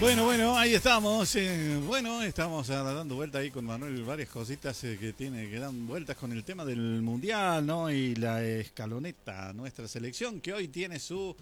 Bueno, ahí estamos. Estamos dando vuelta ahí con Manuel varias cositas que dan vueltas con el tema del mundial, ¿no? Y la escaloneta, nuestra selección, que hoy tiene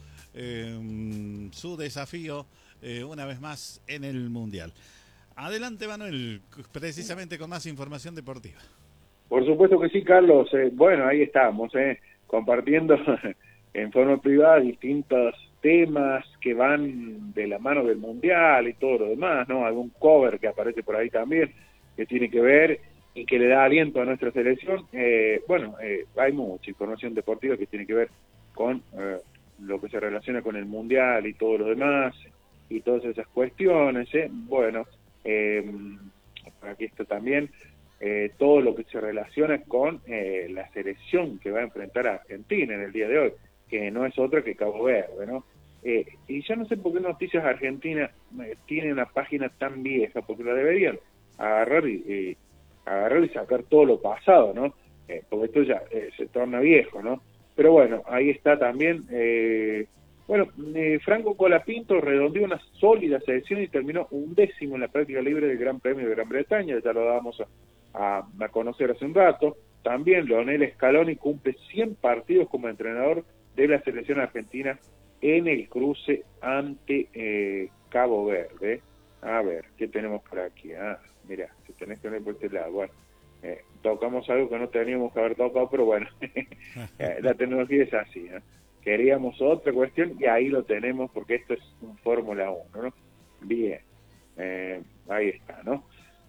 su desafío una vez más en el mundial. Adelante, Manuel, precisamente con más información deportiva. Por supuesto que sí, Carlos. Bueno, ahí estamos, compartiendo en forma privada distintos temas que van de la mano del mundial y todo lo demás, ¿no? Algún cover que aparece por ahí también, que tiene que ver y que le da aliento a nuestra selección. Hay mucha información deportiva que tiene que ver con lo que se relaciona con el mundial y todo lo demás, y todas esas cuestiones, Bueno, aquí está también todo lo que se relaciona con la selección que va a enfrentar a Argentina en el día de hoy, que no es otra que Cabo Verde, ¿no? Y yo no sé por qué Noticias Argentina tiene una página tan vieja, porque la deberían agarrar y sacar todo lo pasado, ¿no? Porque esto ya se torna viejo, ¿no? Pero bueno, ahí está también. Franco Colapinto redondeó una sólida selección y terminó 11º en la práctica libre del Gran Premio de Gran Bretaña, ya lo dábamos a conocer hace un rato. También Leonel Scaloni cumple 100 partidos como entrenador de la selección argentina en el cruce ante Cabo Verde. A ver, ¿qué tenemos por aquí? Mira, si tenés que ver por este lado. Bueno, tocamos algo que no teníamos que haber tocado, pero bueno, la tecnología es así, ¿no? Queríamos otra cuestión y ahí lo tenemos, porque esto es un Fórmula 1, ¿no? Bien, ahí está, ¿no?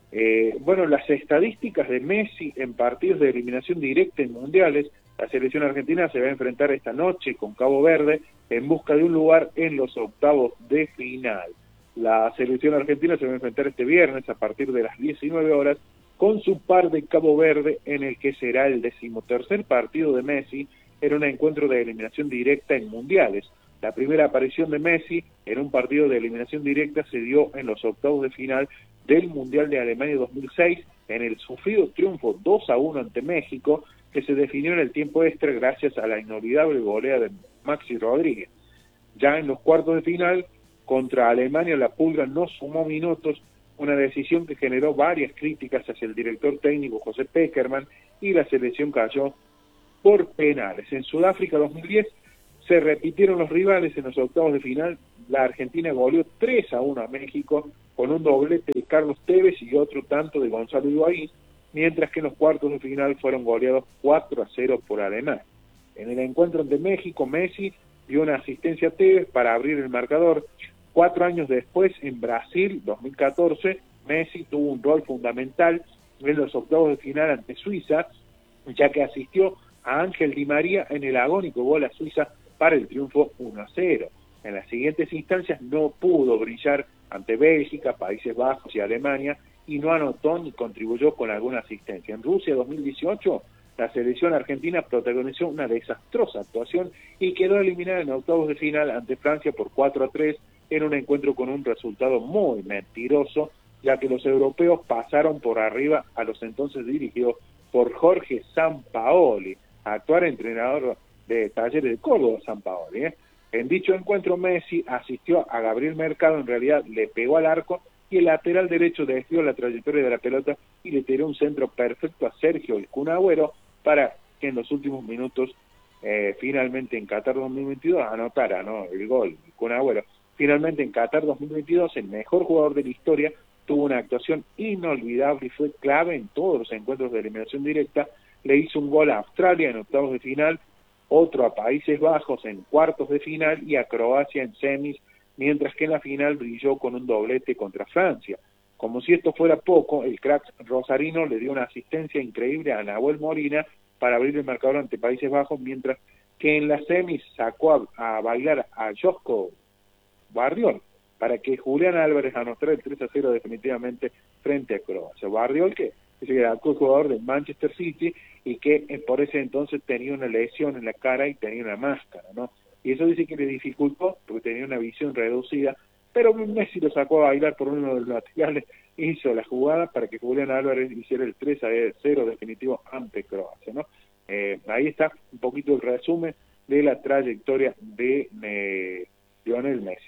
Las estadísticas de Messi en partidos de eliminación directa en mundiales. La selección argentina se va a enfrentar esta noche con Cabo Verde en busca de un lugar en los octavos de final. La selección argentina se va a enfrentar este viernes a partir de las 19 horas con su par de Cabo Verde, en el que será el 13º partido de Messi en un encuentro de eliminación directa en mundiales. La primera aparición de Messi en un partido de eliminación directa se dio en los octavos de final del Mundial de Alemania 2006, en el sufrido triunfo 2-1 ante México, que se definió en el tiempo extra gracias a la inolvidable volea de Maxi Rodríguez. Ya en los cuartos de final, contra Alemania, la Pulga no sumó minutos, una decisión que generó varias críticas hacia el director técnico José Pekerman, y la selección cayó por penales. En Sudáfrica 2010 se repitieron los rivales en los octavos de final. La Argentina goleó 3-1 a México con un doblete de Carlos Tevez y otro tanto de Gonzalo Higuaín, mientras que en los cuartos de final fueron goleados 4-0 por Alemania. En el encuentro ante México, Messi dio una asistencia a Tevez para abrir el marcador. 4 años después, en Brasil 2014, Messi tuvo un rol fundamental en los octavos de final ante Suiza, ya que asistió a Ángel Di María en el agónico gol a Suiza para el triunfo 1-0. En las siguientes instancias no pudo brillar ante Bélgica, Países Bajos y Alemania, y no anotó ni contribuyó con alguna asistencia. En Rusia 2018, la selección argentina protagonizó una desastrosa actuación y quedó eliminada en octavos de final ante Francia por 4-3 en un encuentro con un resultado muy mentiroso, ya que los europeos pasaron por arriba a los entonces dirigidos por Jorge Sampaoli, actual entrenador de Talleres de Córdoba, Sampaoli. En dicho encuentro, Messi asistió a Gabriel Mercado, en realidad le pegó al arco, y el lateral derecho desvió la trayectoria de la pelota y le tiró un centro perfecto a Sergio el Kun Agüero para que en los últimos minutos, finalmente en Qatar 2022, anotara, ¿no?, el gol, el Kun Agüero. Finalmente en Qatar 2022, el mejor jugador de la historia tuvo una actuación inolvidable y fue clave en todos los encuentros de eliminación directa. Le hizo un gol a Australia en octavos de final, otro a Países Bajos en cuartos de final y a Croacia en semis, mientras que en la final brilló con un doblete contra Francia. Como si esto fuera poco, el crack rosarino le dio una asistencia increíble a Nahuel Molina para abrir el marcador ante Países Bajos, mientras que en la semis sacó a bailar a Josko Barriol para que Julián Álvarez anotara el 3-0 definitivamente frente a Croacia. Barriol, que es el actual jugador del Manchester City y que por ese entonces tenía una lesión en la cara y tenía una máscara, ¿no? Y eso dice que le dificultó porque tenía una visión reducida, pero Messi lo sacó a bailar por uno de los laterales, hizo la jugada para que Julián Álvarez hiciera el 3-0 definitivo ante Croacia, ¿no? Ahí está un poquito el resumen de la trayectoria de Lionel Messi, ¿no?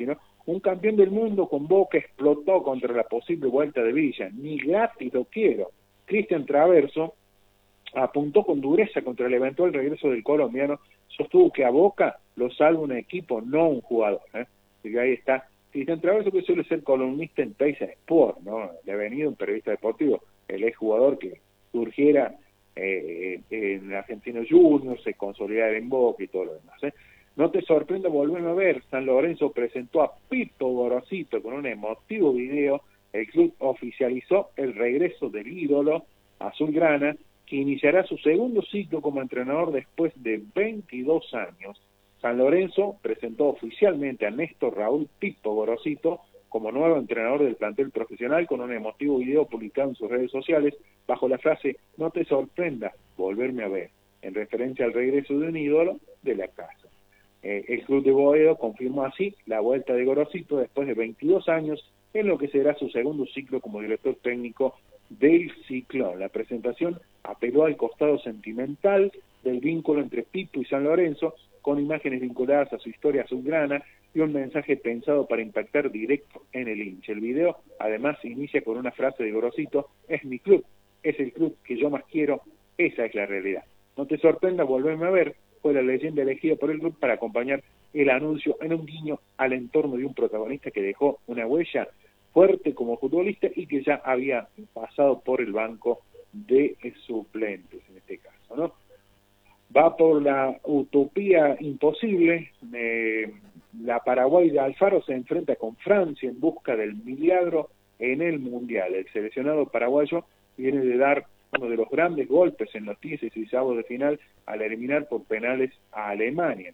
Un campeón del mundo con Boca explotó contra la posible vuelta de Villa. Ni gratis lo quiero. Cristian Traverso apuntó con dureza contra el eventual regreso del colombiano, sostuvo que a Boca lo salva un equipo, no un jugador. Así que ahí está Cristian Traverso, que suele ser columnista en Teis Sport, ¿no? Le ha venido un periodista deportivo, el exjugador que surgiera en Argentino Juniors, se consolidara en Boca y todo lo demás. No te sorprenda volverme a ver, San Lorenzo presentó a Pipo Gorosito con un emotivo video. El club oficializó el regreso del ídolo azulgrana, que iniciará su segundo ciclo como entrenador después de 22 años. San Lorenzo presentó oficialmente a Néstor Raúl Pipo Gorosito como nuevo entrenador del plantel profesional con un emotivo video publicado en sus redes sociales bajo la frase "No te sorprenda volverme a ver", en referencia al regreso de un ídolo de la casa. El club de Boedo confirmó así la vuelta de Gorosito después de 22 años en lo que será su segundo ciclo como director técnico del Ciclón. La presentación apeló al costado sentimental del vínculo entre Pipo y San Lorenzo, con imágenes vinculadas a su historia azulgrana y un mensaje pensado para impactar directo en el hincha. El video además inicia con una frase de Gorosito: "Es mi club, es el club que yo más quiero, esa es la realidad. No te sorprenda volverme a ver", fue la leyenda elegida por el club para acompañar el anuncio en un guiño al entorno de un protagonista que dejó una huella fuerte como futbolista y que ya había pasado por el banco de suplentes en este caso, ¿no? Va por la utopía imposible. La Paraguay de Alfaro se enfrenta con Francia en busca del milagro en el Mundial. El seleccionado paraguayo viene de dar uno de los grandes golpes en los 16avos de final al eliminar por penales a Alemania.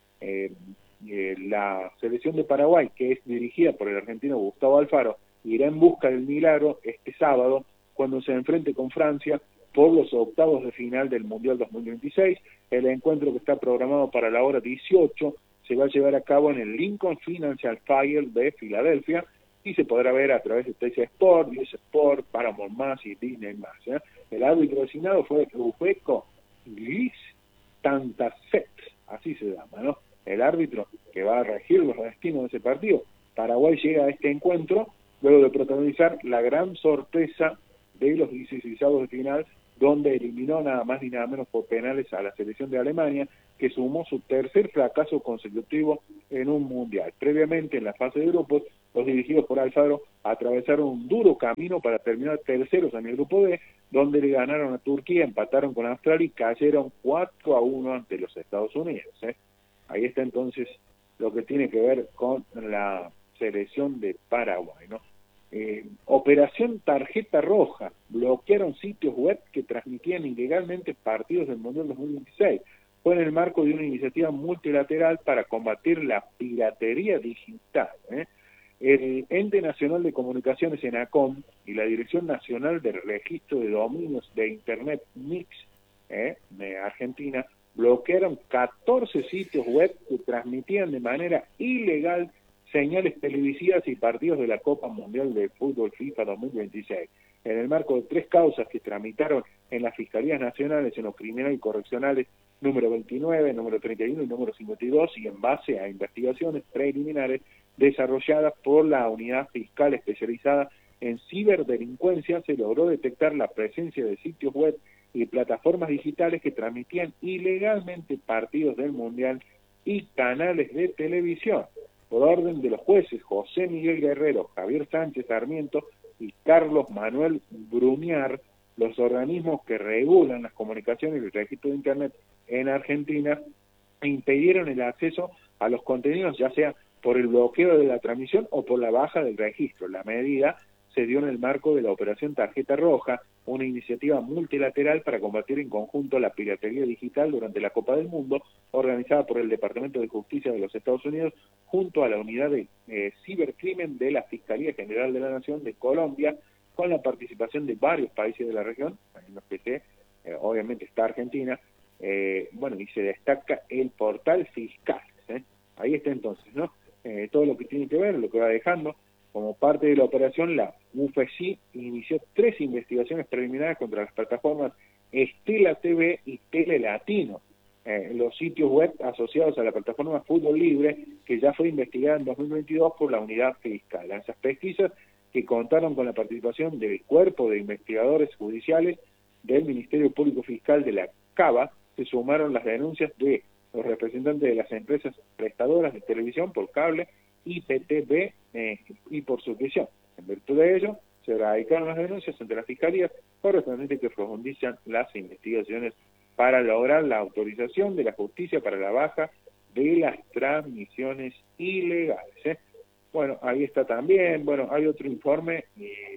La selección de Paraguay, que es dirigida por el argentino Gustavo Alfaro, irá en busca del milagro este sábado cuando se enfrente con Francia por los octavos de final del Mundial 2026. El encuentro, que está programado para la hora 18, se va a llevar a cabo en el Lincoln Financial Field de Filadelfia y se podrá ver a través de TC Sport, US Sport, Paramount Más y Disney Más. El árbitro designado fue Ubeco Glis Tantaset, así se llama, ¿no? El árbitro que va a regir los destinos de ese partido. Paraguay llega a este encuentro luego de protagonizar la gran sorpresa de los 16avos de final, donde eliminó nada más ni nada menos por penales a la selección de Alemania, que sumó su tercer fracaso consecutivo en un mundial. Previamente, en la fase de grupos, los dirigidos por Alfaro atravesaron un duro camino para terminar terceros en el grupo D, donde le ganaron a Turquía, empataron con Australia y cayeron 4-1 ante los Estados Unidos. Ahí está entonces lo que tiene que ver con la selección de Paraguay, ¿no? Operación Tarjeta Roja. Bloquearon sitios web que transmitían ilegalmente partidos del Mundial 2026. Fue en el marco de una iniciativa multilateral para combatir la piratería digital. El Ente Nacional de Comunicaciones, ENACOM, y la Dirección Nacional de Registro de Dominios de Internet, NICS, de Argentina, bloquearon 14 sitios web que transmitían de manera ilegal señales televisivas y partidos de la Copa Mundial de Fútbol FIFA 2026. En el marco de 3 causas que tramitaron en las Fiscalías Nacionales en los Criminales y Correccionales número 29, número 31 y número 52, y en base a investigaciones preliminares desarrolladas por la Unidad Fiscal Especializada en Ciberdelincuencia, se logró detectar la presencia de sitios web y plataformas digitales que transmitían ilegalmente partidos del Mundial y canales de televisión. Por orden de los jueces José Miguel Guerrero, Javier Sánchez Sarmiento y Carlos Manuel Bruñar, los organismos que regulan las comunicaciones y el registro de Internet en Argentina impidieron el acceso a los contenidos, ya sea por el bloqueo de la transmisión o por la baja del registro. La medida se dio en el marco de la Operación Tarjeta Roja, una iniciativa multilateral para combatir en conjunto la piratería digital durante la Copa del Mundo, organizada por el Departamento de Justicia de los Estados Unidos, junto a la Unidad de Cibercrimen de la Fiscalía General de la Nación de Colombia, con la participación de varios países de la región, en los que obviamente está Argentina, y se destaca el portal fiscal. Ahí está entonces, ¿no? Todo lo que tiene que ver, lo que va dejando. Como parte de la operación, la UFC inició 3 investigaciones preliminares contra las plataformas Estela TV y Tele Latino, los sitios web asociados a la plataforma Fútbol Libre, que ya fue investigada en 2022 por la unidad fiscal. A esas pesquisas, que contaron con la participación del Cuerpo de Investigadores Judiciales del Ministerio Público Fiscal de la CABA, se sumaron las denuncias de los representantes de las empresas prestadoras de televisión por cable, IPTV y por suscripción. En virtud de ello, se radicaron las denuncias ante las fiscalías correspondientes que profundizan las investigaciones para lograr la autorización de la justicia para la baja de las transmisiones ilegales. Bueno, ahí está también, hay otro informe,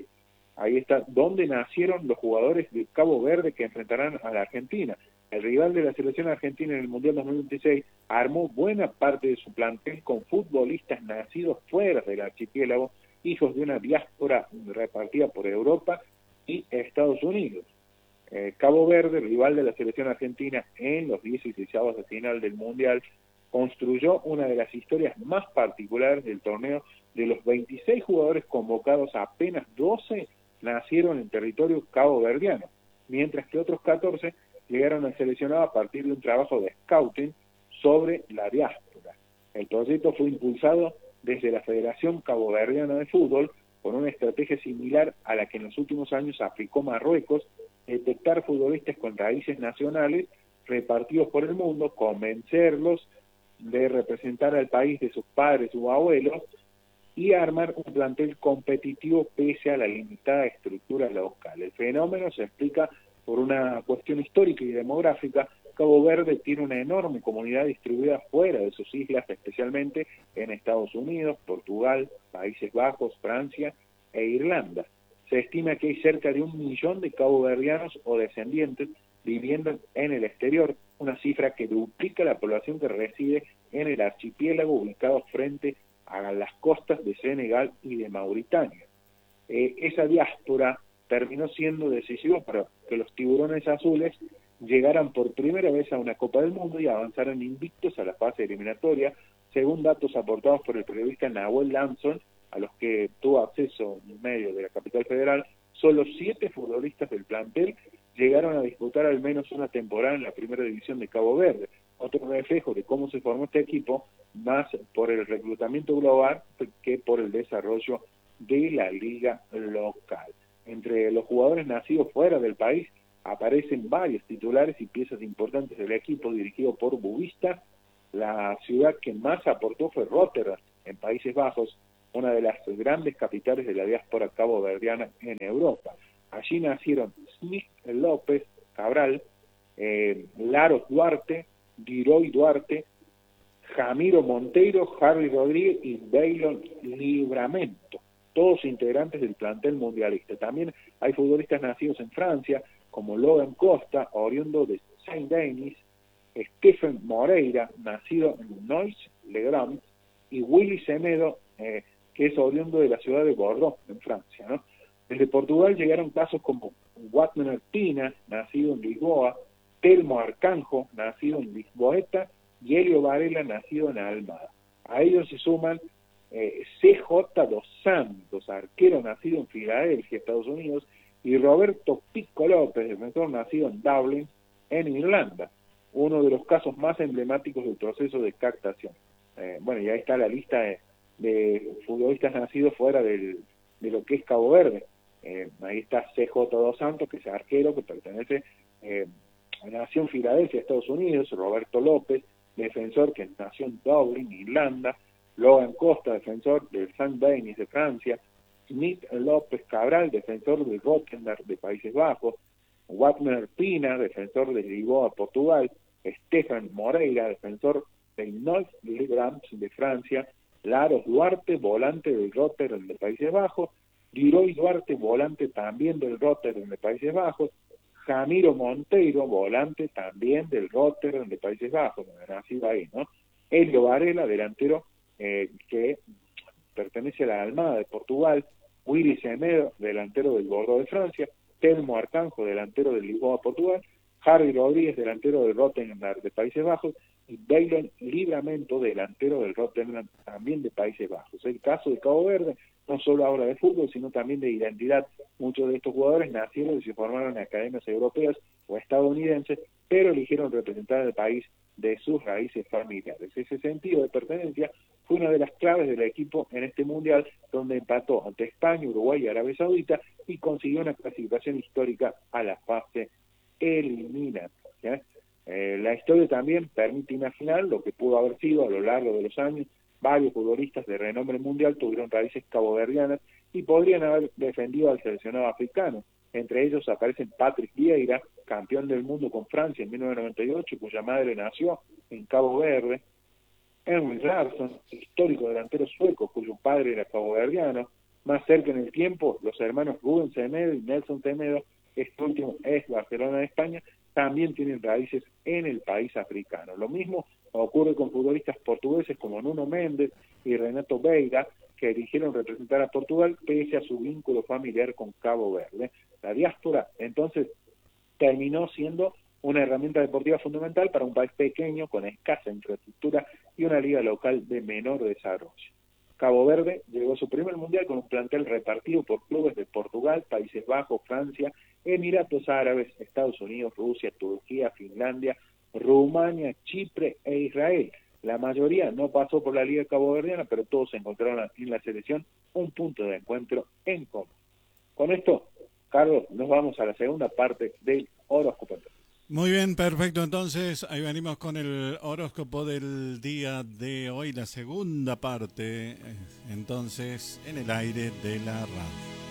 ahí está, dónde nacieron los jugadores de Cabo Verde que enfrentarán a la Argentina. El rival de la selección argentina en el Mundial 2026 armó buena parte de su plantel con futbolistas nacidos fuera del archipiélago, hijos de una diáspora repartida por Europa y Estados Unidos. Cabo Verde, rival de la selección argentina en los 16avos de final del Mundial, construyó una de las historias más particulares del torneo. De los 26 jugadores convocados, apenas 12 nacieron en territorio caboverdiano, mientras que otros 14 llegaron al seleccionado a partir de un trabajo de scouting sobre la diáspora. El proyecto fue impulsado desde la Federación Caboverdiana de Fútbol con una estrategia similar a la que en los últimos años aplicó Marruecos: detectar futbolistas con raíces nacionales repartidos por el mundo, convencerlos de representar al país de sus padres o abuelos y armar un plantel competitivo pese a la limitada estructura local. El fenómeno se explica por una cuestión histórica y demográfica. Cabo Verde tiene una enorme comunidad distribuida fuera de sus islas, especialmente en Estados Unidos, Portugal, Países Bajos, Francia e Irlanda. Se estima que hay cerca de 1 millón de caboverdianos o descendientes viviendo en el exterior, una cifra que duplica la población que reside en el archipiélago ubicado frente a las costas de Senegal y de Mauritania. Esa diáspora terminó siendo decisiva para que los tiburones azules llegaran por primera vez a una Copa del Mundo y avanzaran invictos a la fase eliminatoria, según datos aportados por el periodista Nahuel Lanson, a los que tuvo acceso en medio de la capital federal. Solo 7 futbolistas del plantel llegaron a disputar al menos una temporada en la primera división de Cabo Verde, otro reflejo de cómo se formó este equipo, más por el reclutamiento global que por el desarrollo de la liga local. Entre los jugadores nacidos fuera del país aparecen varios titulares y piezas importantes del equipo dirigido por Boavista. La ciudad que más aportó fue Rotterdam, en Países Bajos, una de las grandes capitales de la diáspora caboverdiana en Europa. Allí nacieron Smith López Cabral, Laros Duarte, Diroy Duarte, Jamiro Monteiro, Harry Rodríguez y Baylon Livramento, todos integrantes del plantel mundialista. También hay futbolistas nacidos en Francia, como Logan Costa, oriundo de Saint-Denis, Stephen Moreira, nacido en Noisy-le-Grand, y Willy Semedo, que es oriundo de la ciudad de Bordeaux, en Francia, ¿no? Desde Portugal llegaron casos como Watman Pina, nacido en Lisboa, Telmo Arcanjo, nacido en Lisboeta, y Helio Varela, nacido en Almada. A ellos se suman CJ dos Santos, arquero nacido en Filadelfia, Estados Unidos, y Roberto Pico López, defensor nacido en Dublín, en Irlanda, uno de los casos más emblemáticos del proceso de captación. Y ahí está la lista de futbolistas nacidos fuera de lo que es Cabo Verde. Ahí está CJ dos Santos, que es arquero, que pertenece nació en Filadelfia, Estados Unidos. Roberto López, defensor, que nació en Dublín, Irlanda. Logan Costa, defensor del Saint-Denis de Francia. Smith López Cabral, defensor del Rotterdam de Países Bajos. Watman Pina, defensor de Lisboa, Portugal. Stefan Moreira, defensor del Noisy-le-Grand de Francia. Laros Duarte, volante del Rotterdam de Países Bajos. Diroy Duarte, volante también del Rotterdam de Países Bajos. Jamiro Monteiro, volante también del Rotterdam de Países Bajos, nacido ahí, ¿no? Helio Varela, delantero que pertenece a la Almada de Portugal. Willy Semedo, delantero del Bordeaux de Francia. Telmo Arcanjo, delantero del Lisboa, Portugal. Harry Rodríguez, delantero del Rotterdam de Países Bajos. Y Baylon Livramento, delantero del Rotterdam también de Países Bajos. El caso de Cabo Verde no solo habla de fútbol, sino también de identidad. Muchos de estos jugadores nacieron y se formaron en academias europeas o estadounidenses, pero eligieron representar al país de sus raíces familiares. Ese sentido de pertenencia fue una de las claves del equipo en este mundial, donde empató ante España, Uruguay y Arabia Saudita y consiguió una clasificación histórica a la fase eliminatoria. La historia también permite imaginar lo que pudo haber sido a lo largo de los años. Varios futbolistas de renombre mundial tuvieron raíces caboverdianas y podrían haber defendido al seleccionado africano. Entre ellos aparecen Patrick Vieira, campeón del mundo con Francia en 1998, cuya madre nació en Cabo Verde; Henry Larsson, histórico delantero sueco, cuyo padre era caboverdiano. Más cerca en el tiempo, los hermanos Rubén Semedo y Nelson Semedo, este último es Barcelona de España, también tienen raíces en el país africano. Lo mismo ocurre con futbolistas portugueses como Nuno Méndez y Renato Veiga, que eligieron representar a Portugal pese a su vínculo familiar con Cabo Verde. La diáspora, entonces, terminó siendo una herramienta deportiva fundamental para un país pequeño, con escasa infraestructura y una liga local de menor desarrollo. Cabo Verde llegó a su primer mundial con un plantel repartido por clubes de Portugal, Países Bajos, Francia, Emiratos Árabes, Estados Unidos, Rusia, Turquía, Finlandia, Rumania, Chipre e Israel. La mayoría no pasó por la Liga Caboverdiana, pero todos encontraron en la selección un punto de encuentro en común. Con esto, Carlos, nos vamos a la segunda parte del horóscopo. Muy bien, perfecto. Entonces, ahí venimos con el horóscopo del día de hoy, la segunda parte, entonces, en el aire de la radio.